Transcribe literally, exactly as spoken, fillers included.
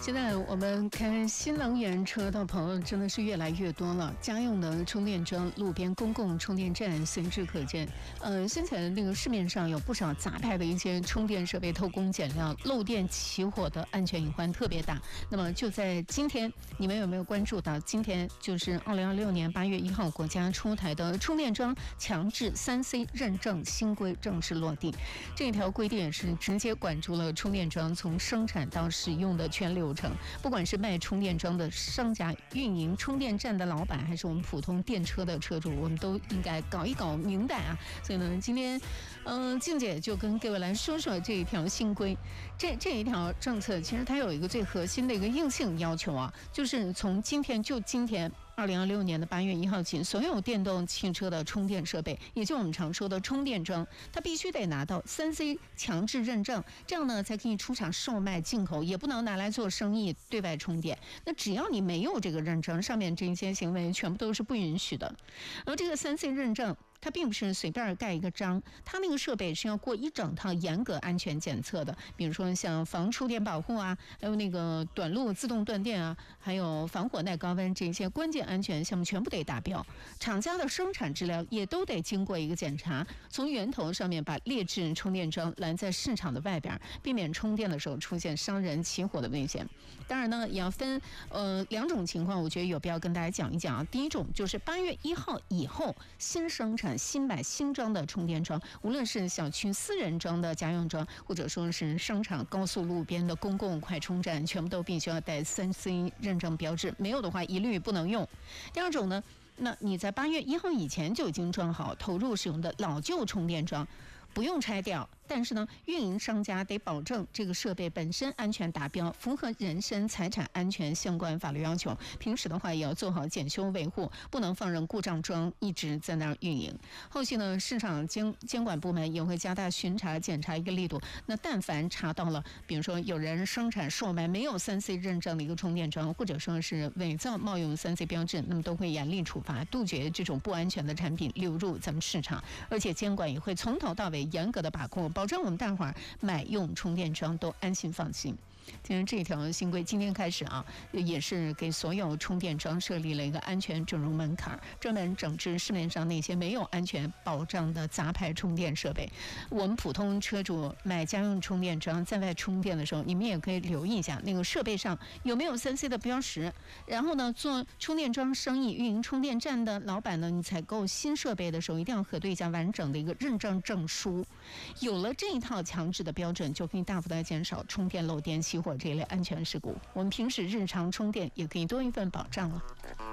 现在我们开新能源车的朋友真的是越来越多了，家用的充电桩、路边公共充电站随处可见。呃，现在那个市面上有不少杂牌的一些充电设备偷工减料、漏电起火的安全隐患特别大。那么就在今天，你们有没有关注到？今天就是二零二六年八月一号，国家出台的充电桩强制三 C 认证新规正式落地。这条规定也是直接管住了充电桩从生产到使用的全流程。不管是卖充电桩的商家、运营充电站的老板，还是我们普通电车的车主，我们都应该搞一搞明白啊。所以呢，今天，嗯、呃，静姐就跟各位来说说这一条新规。这这一条政策，其实它有一个最核心的一个硬性要求啊，就是从今天就今天。二零二六年的八月一号起，所有电动汽车的充电设备，也就我们常说的充电桩，它必须得拿到三 C 强制认证，这样呢才可以出厂售卖进口，也不能拿来做生意对外充电。那只要你没有这个认证，上面这些行为全部都是不允许的。而这个三 C 认证，它并不是随便盖一个章，它那个设备是要过一整套严格安全检测的，比如说像防触电保护啊，还有那个短路自动断电啊，还有防火耐高温这些关键安全项目全部得达标。厂家的生产质量也都得经过一个检查，从源头上面把劣质充电桩拦在市场的外边，避免充电的时候出现伤人起火的危险。当然呢，也要分呃两种情况，我觉得有必要跟大家讲一讲啊。第一种就是八月一号以后新生产、新买新装的充电桩，无论是小区私人装的家用桩，或者说是商场、高速路边的公共快充站，全部都必须要带三 C 认证标志，没有的话一律不能用。第二种呢，那你在八月一号以前就已经装好、投入使用的老旧充电桩，不用拆掉。但是呢，运营商家得保证这个设备本身安全达标，符合人身财产安全相关法律要求。平时的话也要做好检修维护，不能放任故障桩一直在那儿运营。后续呢，市场监监管部门也会加大巡查检查一个力度。那但凡查到了，比如说有人生产售卖没有三 C 认证的一个充电桩，或者说是伪造冒用三 C 标志，那么都会严厉处罚，杜绝这种不安全的产品流入咱们市场。而且监管也会从头到尾严格的把控，保证我们大伙儿买用充电桩都安心放心。今天这条新规今天开始啊，也是给所有充电桩设立了一个安全准入门槛，专门整治市面上那些没有安全保障的杂牌充电设备。我们普通车主买家用充电桩在外充电的时候，你们也可以留意一下那个设备上有没有三 C 的标识。然后呢，做充电桩生意、运营充电站的老板呢，你采购新设备的时候一定要核对一下完整的一个认证证书。有了这一套强制的标准，就可以大幅的减少充电漏电起火这一类安全事故。我们平时日常充电也可以多一份保障了。